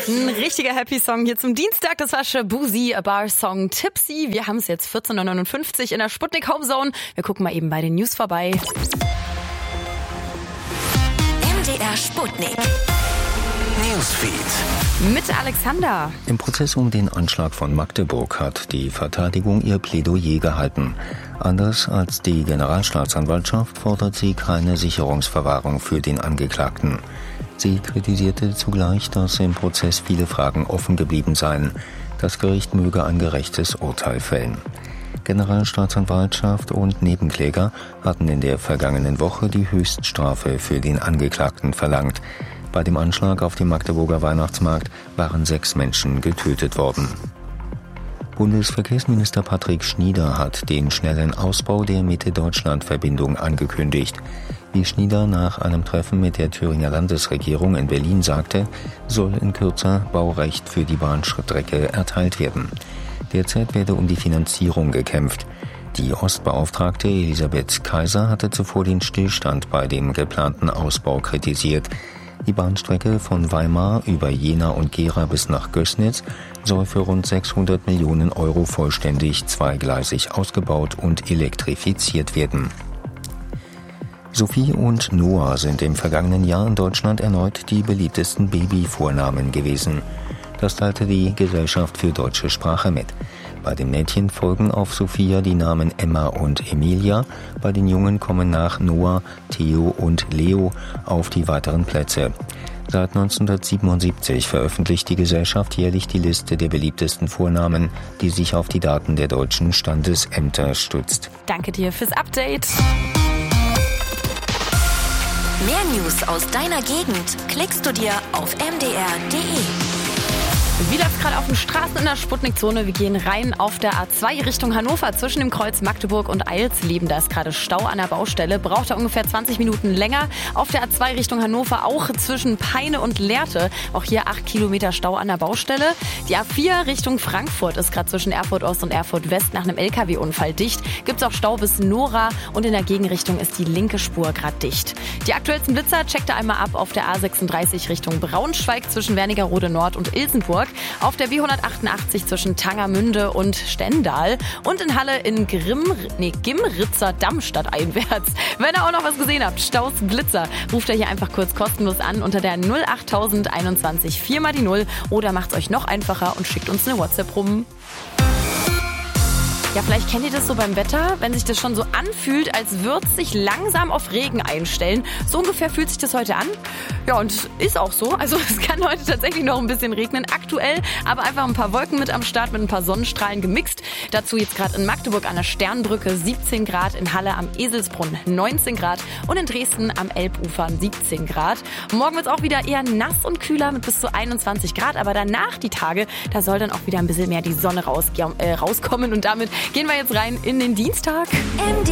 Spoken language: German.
Ein richtiger Happy-Song hier zum Dienstag. Das war Shabuzi, A Bar-Song Tipsy. Wir haben es jetzt 14.59 Uhr in der Sputnik Homezone. Wir gucken mal eben bei den News vorbei. MDR Sputnik. Newsfeed. Mit Alexander. Im Prozess um den Anschlag von Magdeburg hat die Verteidigung ihr Plädoyer gehalten. Anders als die Generalstaatsanwaltschaft fordert sie keine Sicherungsverwahrung für den Angeklagten. Sie kritisierte zugleich, dass im Prozess viele Fragen offen geblieben seien. Das Gericht möge ein gerechtes Urteil fällen. Generalstaatsanwaltschaft und Nebenkläger hatten in der vergangenen Woche die Höchststrafe für den Angeklagten verlangt. Bei dem Anschlag auf dem Magdeburger Weihnachtsmarkt waren 6 Menschen getötet worden. Bundesverkehrsminister Patrick Schnieder hat den schnellen Ausbau der Mitte-Deutschland-Verbindung angekündigt. Wie Schnieder nach einem Treffen mit der Thüringer Landesregierung in Berlin sagte, soll in Kürze Baurecht für die Bahnstrecke erteilt werden. Derzeit werde um die Finanzierung gekämpft. Die Ostbeauftragte Elisabeth Kaiser hatte zuvor den Stillstand bei dem geplanten Ausbau kritisiert. Die Bahnstrecke von Weimar über Jena und Gera bis nach Gößnitz soll für rund 600 Millionen Euro vollständig zweigleisig ausgebaut und elektrifiziert werden. Sophie und Noah sind im vergangenen Jahr in Deutschland erneut die beliebtesten Babyvornamen gewesen. Das teilte die Gesellschaft für deutsche Sprache mit. Bei den Mädchen folgen auf Sophia die Namen Emma und Emilia. Bei den Jungen kommen nach Noah, Theo und Leo auf die weiteren Plätze. Seit 1977 veröffentlicht die Gesellschaft jährlich die Liste der beliebtesten Vornamen, die sich auf die Daten der deutschen Standesämter stützt. Danke dir fürs Update. Mehr News aus deiner Gegend klickst du dir auf mdr.de. Wie läuft's gerade auf den Straßen in der Sputnik-Zone? Wir gehen rein auf der A2 Richtung Hannover. Zwischen dem Kreuz Magdeburg und Eilsleben, da ist gerade Stau an der Baustelle. Braucht er ungefähr 20 Minuten länger. Auf der A2 Richtung Hannover auch zwischen Peine und Lehrte. Auch hier 8 Kilometer Stau an der Baustelle. Die A4 Richtung Frankfurt ist gerade zwischen Erfurt Ost und Erfurt West nach einem LKW-Unfall dicht. Gibt's auch Stau bis Nora und in der Gegenrichtung ist die linke Spur gerade dicht. Die aktuellsten Blitzer checkt ihr einmal ab auf der A36 Richtung Braunschweig zwischen Wernigerode Nord und Ilsenburg. Auf der B188 zwischen Tangermünde und Stendal und in Halle in Gimritzer Damm stadteinwärts. Wenn ihr auch noch was gesehen habt, Staus, Blitzer, ruft ihr hier einfach kurz kostenlos an unter der 08021 4 mal die 0 oder macht's euch noch einfacher und schickt uns eine WhatsApp rum. Ja, vielleicht kennt ihr das so beim Wetter, wenn sich das schon so anfühlt, als würde es sich langsam auf Regen einstellen. So ungefähr fühlt sich das heute an. Ja, und ist auch so. Also es kann heute tatsächlich noch ein bisschen regnen. Aktuell aber einfach ein paar Wolken mit am Start, mit ein paar Sonnenstrahlen gemixt. Dazu jetzt gerade in Magdeburg an der Sternbrücke 17 Grad, in Halle am Eselsbrunn 19 Grad und in Dresden am Elbufern 17 Grad. Morgen wird es auch wieder eher nass und kühler mit bis zu 21 Grad. Aber danach die Tage, da soll dann auch wieder ein bisschen mehr die Sonne rauskommen und damit gehen wir jetzt rein in den Dienstag.